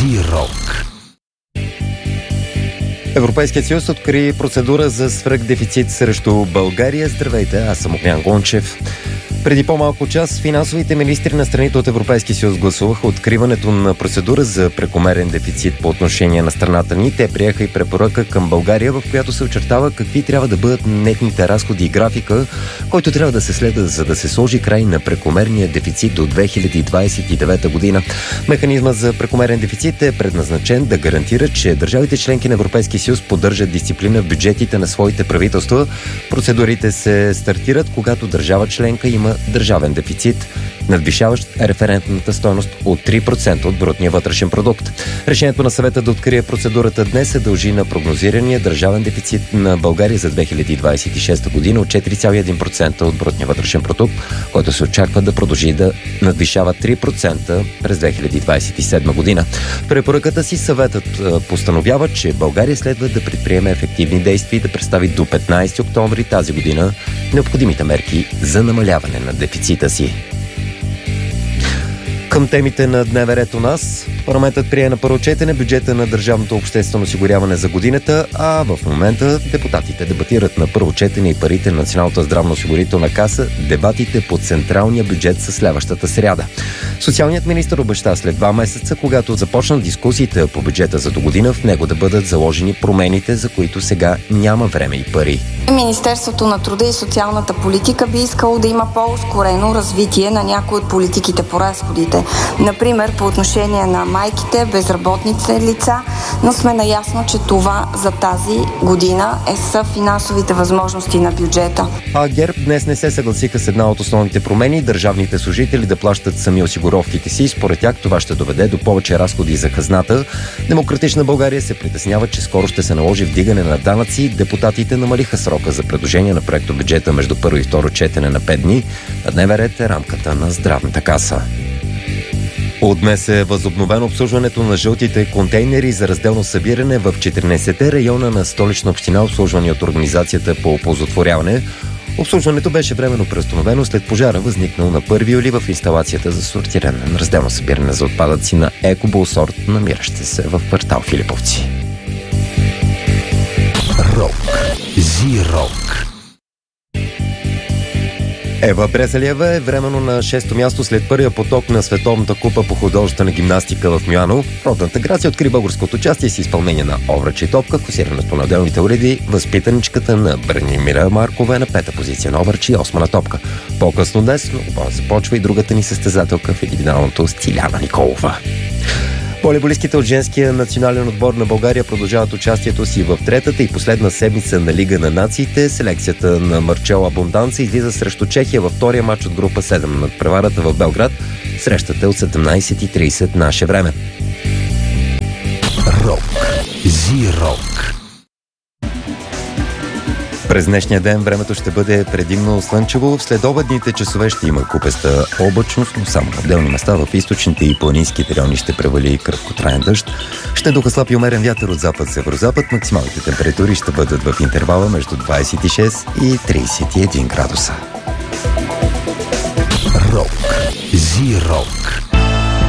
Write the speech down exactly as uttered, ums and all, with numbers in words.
Зирок. Европейският съюз откри процедура за свръхдефицит срещу България. Здравейте, аз съм Огнян Гончев. Преди по-малко час финансовите министри на страните от Европейския съюз гласуваха откриването на процедура за прекомерен дефицит по отношение на страната ни. Те приеха и препоръка към България, в която се очертава какви трябва да бъдат нетните разходи и графика, който трябва да се следва, за да се сложи край на прекомерния дефицит до две хиляди двадесет и девета година. Механизма за прекомерен дефицит е предназначен да гарантира, че държавите членки на Европейския съюз поддържат дисциплина в бюджетите на своите правителства. Процедурите се стартират, когато държава членка има държавен дефицит, надвишаващ референтната стойност от три процента от брутния вътрешен продукт. Решението на съвета да открие процедурата днес се дължи на прогнозирания държавен дефицит на България за две хиляди двадесет и шеста година от четири цяло и едно процента от брутния вътрешен продукт, който се очаква да продължи да надвишава три процента през две хиляди двадесет и седма година. В препоръката си съветът постановява, че България следва да предприеме ефективни действия и да представи до петнадесети октомври тази година необходимите мерки за намаляване на дефицита си. Към темите на дневен ред у нас. Парламентът прие на първо четене бюджета на държавното обществено осигуряване за годината, а в момента депутатите дебатират на първо четене и парите на Националната здравноосигурителна каса. Дебатите по централния бюджет са следващата сряда. Социалният министър обеща след два месеца, когато започнат дискусиите по бюджета за до година, в него да бъдат заложени промените, за които сега няма време и пари. Министерството на труда и социалната политика би искало да има по-ускорено развитие на някои от политиките по разходите. Например, по отношение на майките, безработните лица, но сме наясно, че това за тази година е са финансовите възможности на бюджета. А ГЕРБ днес не се съгласиха с една от основните промени – държавните служители да плащат сами осигуровките си. Според тях това ще доведе до повече разходи за хазната. Демократична България се притеснява, че скоро ще се наложи вдигане на данъци. Депутатите намалиха срока за предложение на проекто бюджета между първо и второ четене на пет дни. На дневен ред е рамката на здравната каса. От днес е възобновено обслужването на жълтите контейнери за разделно събиране в четиринадесетте района на Столична община, обслужвани от Организацията по оползотворяване. Обслужването беше временно преустановено след пожара, възникнал на първи юли в инсталацията за сортиране на разделно събиране за отпадъци на Екобулсорт, намираща се в квартал Филиповци. Рок. Зирок. Ева Брезалиева е временно на шесто място след първия поток на Световната купа по художествена гимнастика в Милано. Родната Грация откри българското участие с изпълнение на обръча и топка, класирането на отделните уреди, възпитаничката на Бранимира Маркова е на пета позиция на обръча и осма на топка. По-късно днес много започва и другата ни състезателка в индивидуалното Стиляна Николова. Волейболистките от женския национален отбор на България продължават участието си в третата и последна седмица на Лига на нациите. Селекцията на Марчел Абонданца излиза срещу Чехия във втория матч от група седем над преварата в Белград. Срещата е от седемнадесет и тридесет наше време. Рок. Зирок. През днешния ден времето ще бъде предимно слънчево. В следобедните часове ще има купеста облачност, но само на отделни места в източните и планинските райони ще превали краткотраен дъжд. Ще духа слаб и умерен вятър от запад-северозапад. Максималните температури ще бъдат в интервала между двадесет и шест и тридесет и един градуса. Рок. Зирок.